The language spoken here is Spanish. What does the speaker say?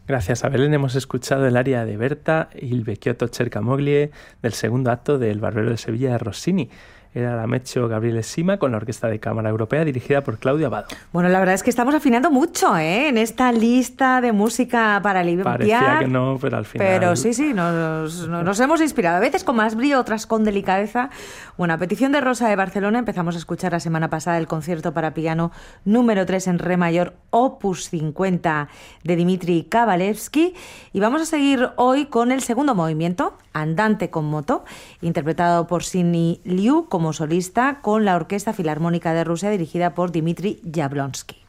Gracias a Belén hemos escuchado el aria de Berta y il vecchiotto cercamoglie del segundo acto del Barbero de Sevilla de Rossini. Era la Mezzo Gabriele Sima con la Orquesta de Cámara Europea dirigida por Claudio Abbado. Bueno, la verdad es que estamos afinando mucho en esta lista de música para limpiar. Parecía que no, pero al final... Pero sí, nos hemos inspirado. A veces con más brío, otras con delicadeza. Bueno, a petición de Rosa de Barcelona empezamos a escuchar la semana pasada el concierto para piano número 3 en re mayor, opus 50 de Dmitri Kabalevsky. Y vamos a seguir hoy con el segundo movimiento, Andante con moto, interpretado por Sidney Liu como solista con la Orquesta Filarmónica de Rusia dirigida por Dmitri Yablonsky.